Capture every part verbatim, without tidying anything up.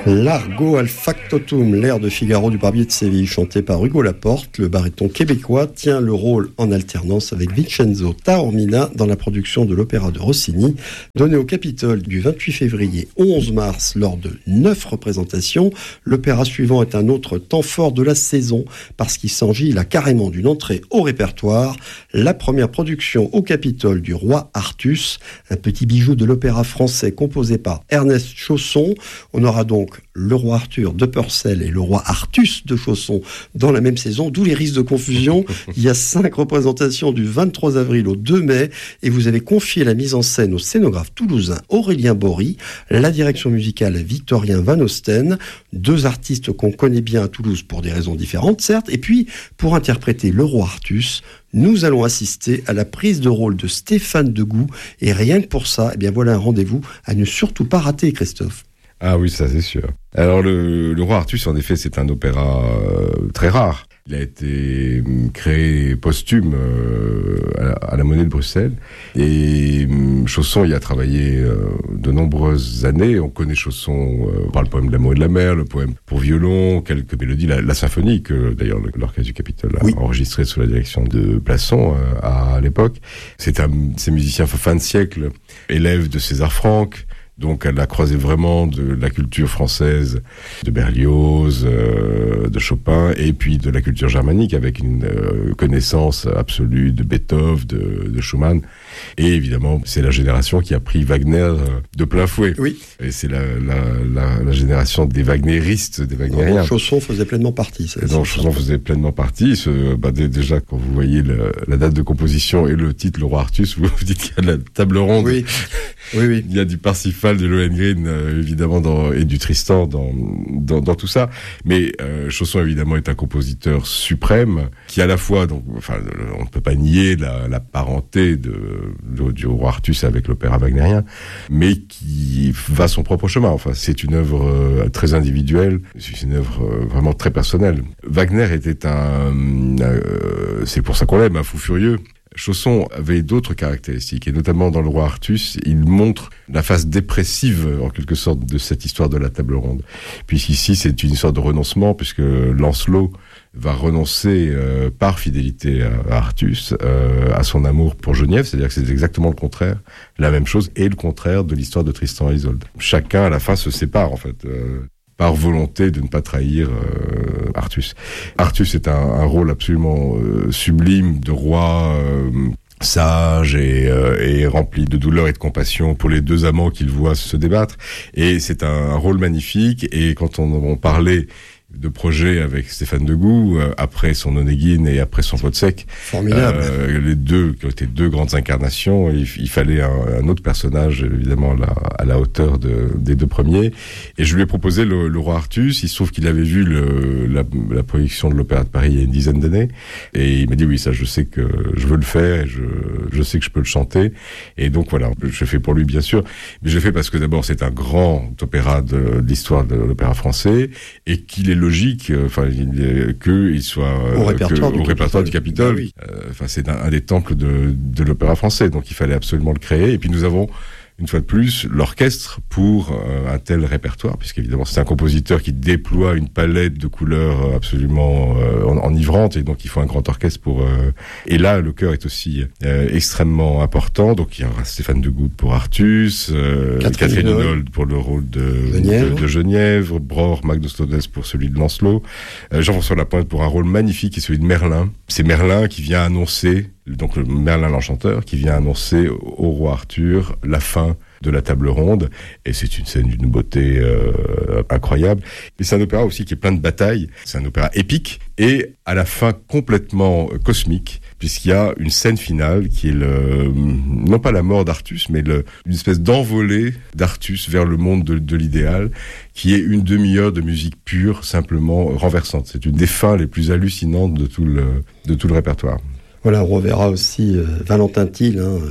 Largo al factotum, l'air de Figaro du Barbier de Séville, chanté par Hugo Laporte, le baryton québécois, tient le rôle en alternance avec Vincenzo Taormina dans la production de l'opéra de Rossini, donné au Capitole du vingt-huit février au onze mars lors de neuf représentations. L'opéra suivant est un autre temps fort de la saison parce qu'il s'agit là carrément d'une entrée au répertoire, la première production au Capitole du Roi Artus, un petit bijou de l'opéra français composé par Ernest Chausson. On aura donc le roi Arthur de Purcell et le roi Artus de Chausson dans la même saison, d'où les risques de confusion. Il y a cinq représentations du vingt-trois avril au deux mai et vous avez confié la mise en scène au scénographe toulousain Aurélien Bory, la direction musicale à Victorien Van Osten, deux artistes qu'on connaît bien à Toulouse pour des raisons différentes, certes, et puis pour interpréter le roi Artus, nous allons assister à la prise de rôle de Stéphane Degout et rien que pour ça, eh bien voilà un rendez-vous à ne surtout pas rater, Christophe. Ah oui, ça c'est sûr. Alors le, le roi Artus, en effet, c'est un opéra euh, très rare. Il a été créé posthume euh, à, la, à la Monnaie de Bruxelles. Et euh, Chausson y a travaillé euh, de nombreuses années. On connaît Chausson euh, par le poème de l'amour et de la mer, le poème pour violon, quelques mélodies, la, la symphonie que d'ailleurs l'Orchestre du Capitole a oui. enregistrée sous la direction de Plasson euh, à, à l'époque. C'est un ces musiciens fin de siècle, élève de César Franck. Donc elle a croisé vraiment de la culture française, de Berlioz, euh, de Chopin, et puis de la culture germanique avec une euh, connaissance absolue de Beethoven, de, de Schumann. Et évidemment, c'est la génération qui a pris Wagner euh, de plein fouet. Oui. Et c'est la, la, la, la génération des wagnéristes, des wagnériens. Chausson faisait pleinement partie. Ça, donc Chausson faisait pleinement partie. Ce, bah, d- déjà, quand vous voyez le, la date de composition et le titre, le roi Artus, vous vous dites qu'il y a de la table ronde. Oui. Oui, oui. Il y a du Parsifal, de Lohengrin, euh, évidemment, dans, et du Tristan dans, dans, dans tout ça. Mais euh, Chausson, évidemment, est un compositeur suprême qui, à la fois, donc, enfin, on ne peut pas nier la, la parenté de, de, du roi Artus avec l'opéra wagnérien, mais qui va son propre chemin. Enfin, c'est une œuvre euh, très individuelle, c'est une œuvre euh, vraiment très personnelle. Wagner était un, euh, c'est pour ça qu'on l'aime, un fou furieux. Chausson avait d'autres caractéristiques, et notamment dans le roi Artus, il montre la face dépressive, en quelque sorte, de cette histoire de la table ronde. Puisqu'ici, c'est une histoire de renoncement, puisque Lancelot va renoncer euh, par fidélité à, à Artus, euh, à son amour pour Genièvre, c'est-à-dire que c'est exactement le contraire, la même chose, et le contraire de l'histoire de Tristan et Isolde. Chacun, à la fin, se sépare, en fait, euh, par volonté de ne pas trahir euh, Artus. Artus est un, un rôle absolument euh, sublime de roi euh, sage et, euh, et rempli de douleur et de compassion pour les deux amants qu'il voit se débattre. Et c'est un, un rôle magnifique. Et quand on, on parlait de projet avec Stéphane Degout, euh, après son Onegin et après son Wozzeck. Formidable. Euh, les deux, qui ont été deux grandes incarnations, il, il fallait un, un autre personnage, évidemment, là, à la hauteur de, des deux premiers. Et je lui ai proposé le, le roi Artus. Il se trouve qu'il avait vu le, la, la projection de l'Opéra de Paris il y a une dizaine d'années. Et il m'a dit, oui, ça, je sais que je veux le faire et je, je sais que je peux le chanter. Et donc, voilà, je fais pour lui, bien sûr. Mais je fais parce que d'abord, c'est un grand opéra de, de l'histoire de l'opéra français et qu'il est logique, enfin, euh, qu'il soit au répertoire, que, du, au répertoire du Capitole. Oui. Enfin, euh, c'est un, un des temples de, de l'opéra français, donc il fallait absolument le créer. Et puis nous avons, une fois de plus, l'orchestre pour euh, un tel répertoire, puisqu'évidemment c'est un compositeur qui déploie une palette de couleurs absolument euh, enivrante, et donc il faut un grand orchestre pour... Euh... Et là, le chœur est aussi euh, extrêmement important, donc il y aura Stéphane Degout pour Artus, euh, Catherine, Catherine Hinold pour le rôle de Genièvre, de, de Genièvre, Bror, Magnostodes pour celui de Lancelot, euh, Jean-François Lapointe pour un rôle magnifique qui est celui de Merlin. C'est Merlin qui vient annoncer, donc le Merlin l'Enchanteur, qui vient annoncer au roi Arthur la fin de la table ronde, et c'est une scène d'une beauté euh, incroyable. Et c'est un opéra aussi qui est plein de batailles, c'est un opéra épique, et à la fin complètement euh, cosmique, puisqu'il y a une scène finale qui est le, non pas la mort d'Artus, mais le, une espèce d'envolée d'Artus vers le monde de, de l'idéal, qui est une demi-heure de musique pure, simplement renversante. C'est une des fins les plus hallucinantes de tout le, de tout le répertoire. Voilà, on reverra aussi euh, Valentin Thiel, hein,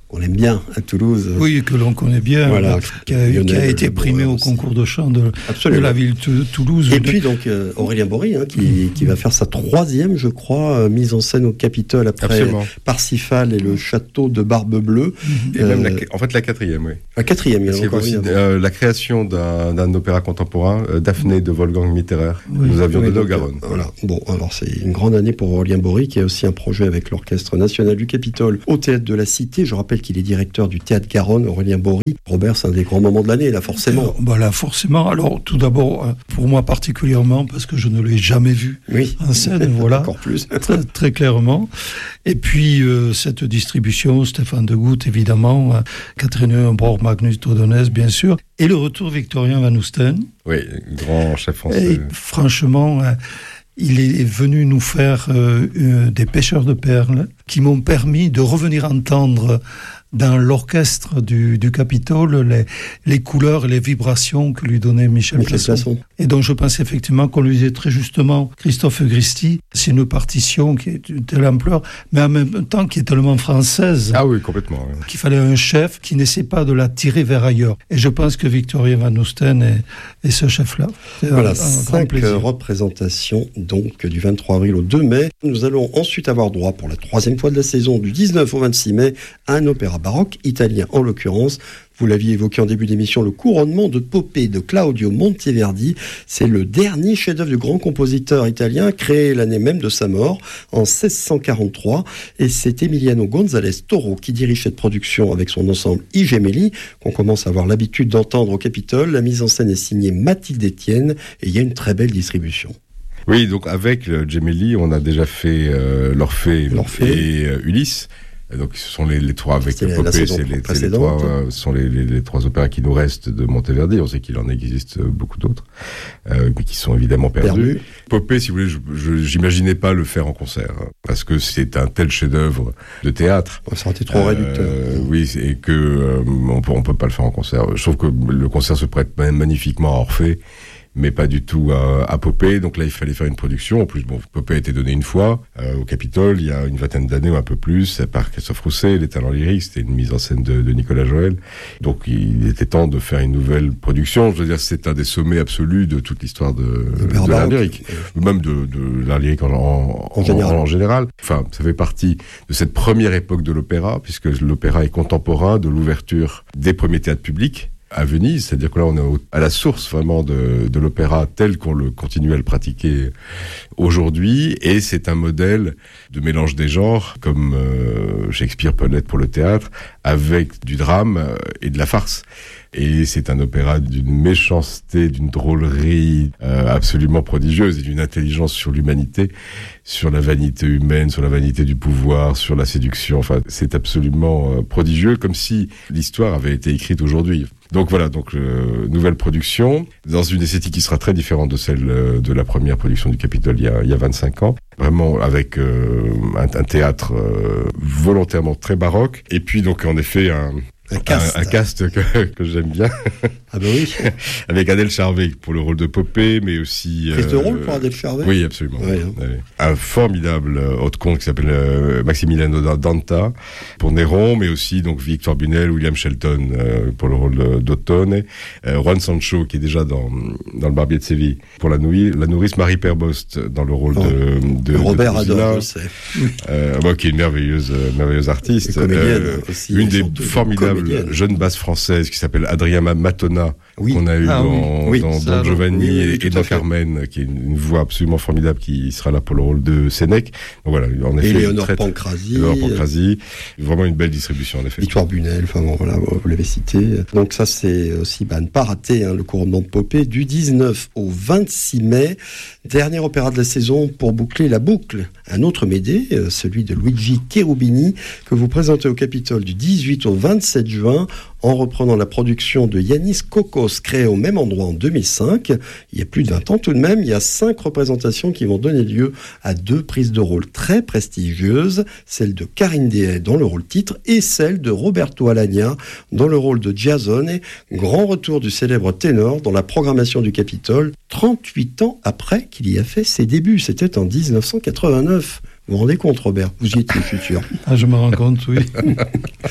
On aime bien à Toulouse. Oui, que l'on connaît bien, voilà, qui, a, Lionel, qui a été primé au aussi. concours de chant de, de la ville de Toulouse. Et puis donc euh, Aurélien Bory, hein, qui, qui va faire sa troisième, je crois, euh, mise en scène au Capitole après Absolument. Parsifal et le château de Barbe Bleue. Et euh, même la, en fait la quatrième, oui. La quatrième, il y a encore aussi euh, la création d'un, d'un opéra contemporain, euh, Daphné de Wolfgang Mitterer. Oui. Nous avions oui, donné au Garonne. Euh, voilà. Bon, alors c'est une grande année pour Aurélien Bory, qui a aussi un projet avec l'Orchestre National du Capitole au Théâtre de la Cité. Je rappelle qu'il est directeur du Théâtre Garonne, Aurélien Bory. Robert, c'est un des grands moments de l'année, là, forcément. Euh, bah là, forcément. Alors, tout d'abord, pour moi particulièrement, parce que je ne l'ai jamais vu oui. en scène, voilà. Encore plus. très, très clairement. Et puis, euh, cette distribution, Stéphane Degout, évidemment, euh, Catherine Borg, Magnus Todonès, bien sûr, et le retour Victorien Van Oesten. Oui, grand chef français. Et franchement... Euh, il est venu nous faire euh, euh, des pêcheurs de perles qui m'ont permis de revenir entendre dans l'orchestre du, du Capitole les, les couleurs et les vibrations que lui donnait Michel, Michel Plasson. Et donc je pense effectivement qu'on lui disait très justement, Christophe Gristi, c'est une partition qui est de telle ampleur, mais en même temps qui est tellement française. Ah oui, complètement. Oui. Qu'il fallait un chef qui n'essaie pas de la tirer vers ailleurs. Et je pense que Victorien Van Oesten est, est ce chef-là. C'est voilà, un, un cinq représentations donc du vingt-trois avril au deux mai. Nous allons ensuite avoir droit pour la troisième fois de la saison du dix-neuf au vingt-six mai à un opéra baroque, italien en l'occurrence. Vous l'aviez évoqué en début d'émission, le couronnement de Popée de Claudio Monteverdi. C'est le dernier chef-d'œuvre du grand compositeur italien, créé l'année même de sa mort, en seize cent quarante-trois. Et c'est Emiliano González Toro qui dirige cette production avec son ensemble I Gemelli, qu'on commence à avoir l'habitude d'entendre au Capitole. La mise en scène est signée Mathilde Etienne et il y a une très belle distribution. Oui, donc avec le Gemelli, on a déjà fait euh, l'Orphée, l'Orphée et euh, Ulysse. Donc ce sont les, les trois avec Popée, c'est les, c'est les trois, euh, ce sont les, les, les trois opéras qui nous restent de Monteverdi. On sait qu'il en existe beaucoup d'autres, euh, mais qui sont évidemment perdus. Perdu. Popée, si vous voulez, je, je, j'imaginais pas le faire en concert parce que c'est un tel chef-d'œuvre de théâtre. Ça aurait été trop euh, réducteur. Oui, et que euh, on peut, on peut pas le faire en concert. Je trouve que le concert se prête magnifiquement à Orphée, mais pas du tout à, à Popée. Donc là, il fallait faire une production. En plus, bon, Popée a été donné une fois euh, au Capitole, il y a une vingtaine d'années ou un peu plus, par Christophe Rousset, Les Talents lyriques, c'était une mise en scène de, de Nicolas Joël. Donc il était temps de faire une nouvelle production. Je veux dire, c'est un des sommets absolus de toute l'histoire de, de, de l'art lyrique, euh, même de, de l'art lyrique en, en, en, général. En, en général. Enfin, ça fait partie de cette première époque de l'opéra, puisque l'opéra est contemporain de l'ouverture des premiers théâtres publics à Venise, c'est-à-dire que là on est au, à la source vraiment de, de l'opéra tel qu'on le continue à le pratiquer aujourd'hui, et c'est un modèle de mélange des genres comme euh, Shakespeare peut l'être pour le théâtre, avec du drame et de la farce. Et c'est un opéra d'une méchanceté, d'une drôlerie euh, absolument prodigieuse et d'une intelligence sur l'humanité, sur la vanité humaine, sur la vanité du pouvoir, sur la séduction. Enfin, c'est absolument euh, prodigieux, comme si l'histoire avait été écrite aujourd'hui. Donc voilà, donc euh, nouvelle production, dans une esthétique qui sera très différente de celle euh, de la première production du Capitole il y a, il y a vingt-cinq ans. Vraiment avec euh, un, un théâtre euh, volontairement très baroque. Et puis donc en effet un... Un cast, un, un cast que, que j'aime bien. Ah ben oui. Avec Adèle Charvet pour le rôle de Popée, mais aussi... Prise euh, de rôle pour Adèle Charvet ? Oui, absolument. Ouais, hein. Ouais. Un formidable euh, haute conte qui s'appelle euh, Maximiliano Danta pour Néron, mais aussi donc Victor Bunel, William Shelton euh, pour le rôle d'Ottone, euh, Juan Sancho qui est déjà dans, dans Le Barbier de Séville pour la, nouille, la nourrice Marie Perbost dans le rôle oh. de, de Robert de adore, je sais. Euh, bon, qui est une merveilleuse, euh, merveilleuse artiste. Euh, aussi, une des formidables jeune basse française qui s'appelle Adrien Matona, oui. qu'on a eu ah, dans, oui. dans, dans Giovanni oui, oui, et, et dans Carmen, qui est une, une voix absolument formidable qui sera là pour le rôle de Sénèque. Donc voilà, en effet. Et Léonore Pancrazi. Léonore Pancrazi. Vraiment une belle distribution, en effet. Victoire Bunel, enfin bon, voilà, vous l'avez cité. Donc ça, c'est aussi, bah, ne pas rater, hein, le couronnement de Popée du dix-neuf au vingt-six mai. Dernier opéra de la saison pour boucler la boucle. Un autre Médée, euh, celui de Luigi Cherubini, que vous présentez au Capitole du dix-huit au vingt-sept juin, en reprenant la production de Yannis Kokos, créée au même endroit en deux mille cinq. Il y a plus de vingt ans tout de même, il y a cinq représentations qui vont donner lieu à deux prises de rôle très prestigieuses, celle de Karine Dehaye dans le rôle titre et celle de Roberto Alagna dans le rôle de Giasone, grand retour du célèbre ténor dans la programmation du Capitole, trente-huit ans après qu'il y a fait ses débuts, c'était en dix-neuf cent quatre-vingt-neuf. Vous vous rendez compte, Robert ? Vous y étiez, je suis sûr. Ah, je me rends compte, oui.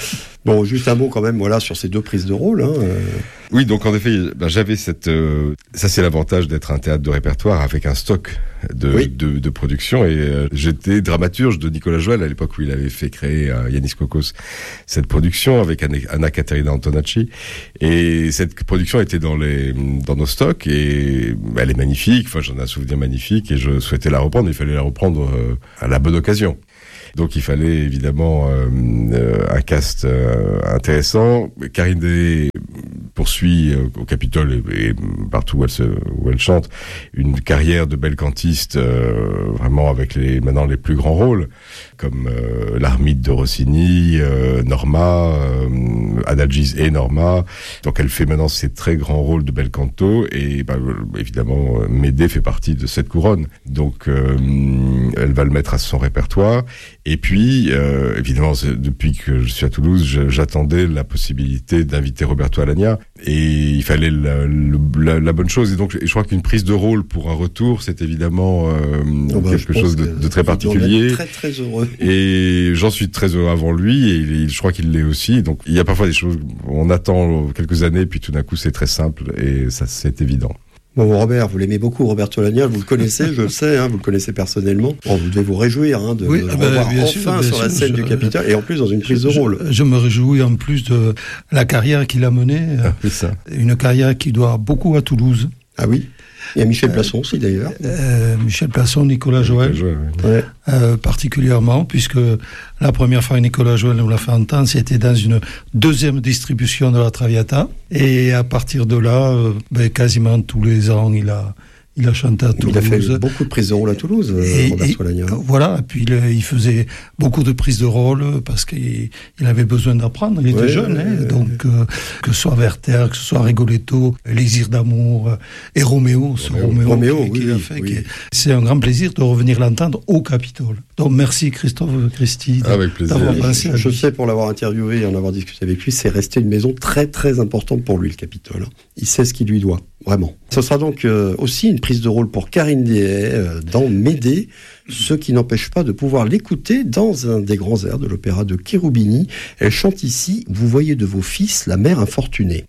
Bon, juste un mot quand même, voilà, sur ces deux prises de rôle. Hein. Oui, donc en effet, ben, j'avais cette... Euh, ça, c'est l'avantage d'être un théâtre de répertoire avec un stock de, oui. de, de production. Et euh, j'étais dramaturge de Nicolas Joël à l'époque où il avait fait créer à Yanis Kokos cette production avec Anna Caterina Antonacci. Et cette production était dans, les, dans nos stocks et ben, elle est magnifique. Enfin, j'en ai un souvenir magnifique et je souhaitais la reprendre. Il fallait la reprendre euh, à la bonne occasion. Donc il fallait évidemment euh, euh, un cast euh, intéressant. Karine Day poursuit euh, au Capitole et, et partout où elle, se, où elle chante une carrière de belle cantiste, euh, vraiment avec les maintenant les plus grands rôles, comme euh, l'Armide de Rossini, euh, Norma, euh, Adagis et Norma. Donc elle fait maintenant ces très grands rôles de bel canto et bah, évidemment Médée fait partie de cette couronne. Donc euh, elle va le mettre à son répertoire. Et puis, euh, évidemment, depuis que je suis à Toulouse, je, j'attendais la possibilité d'inviter Roberto Alagna. Et il fallait la, la, la bonne chose. Et donc, je crois qu'une prise de rôle pour un retour, c'est évidemment euh, oh bah, quelque chose de, de très particulier. Très, très heureux. Et j'en suis très heureux avant lui. Et il, je crois qu'il l'est aussi. Donc, il y a parfois des choses, on attend quelques années, puis tout d'un coup, c'est très simple. Et ça, c'est évident. Bon, Robert, vous l'aimez beaucoup, Roberto Alagna, vous le connaissez, je le sais, hein, vous le connaissez personnellement. Bon, vous devez vous réjouir hein, de, oui, de le bah, revoir bien enfin sûr, bien sur sûr, la scène je, du Capitole, et en plus dans une prise je, de rôle. Je, je me réjouis en plus de la carrière qu'il a menée, ah, c'est ça. Une carrière qui doit beaucoup à Toulouse. Ah oui. Il y a Michel Plasson aussi d'ailleurs. Euh, Michel Plasson, Nicolas Joël, Nicolas Joël oui. ouais. euh, particulièrement, puisque la première fois que Nicolas Joël nous l'a fait entendre, c'était dans une deuxième distribution de la Traviata. Et à partir de là, euh, ben, quasiment tous les ans, il a... Il a chanté à Toulouse. Il a fait beaucoup de prises de rôle à Toulouse, et, Roberto Alagna. Voilà, et puis il, il faisait beaucoup de prises de rôle parce qu'il il avait besoin d'apprendre. Il était ouais, jeune, hein, ouais, donc ouais. Euh, que ce soit Werther, que ce soit Rigoletto, Élixir d'amour euh, et Roméo, ce Roméo, Roméo qui, oui, qu'il a oui, fait. Oui. Qui, c'est un grand plaisir de revenir l'entendre au Capitole. Donc merci Christophe Christi d'avoir pensé. Je, je sais pour l'avoir interviewé et en avoir discuté avec lui, c'est resté une maison très très importante pour lui, le Capitole. Il sait ce qu'il lui doit. Vraiment. Ce sera donc euh, aussi une prise de rôle pour Karine Day euh, dans Médée, ce qui n'empêche pas de pouvoir l'écouter dans un des grands airs de l'opéra de Cherubini. Elle chante ici « Vous voyez de vos fils la mère infortunée ».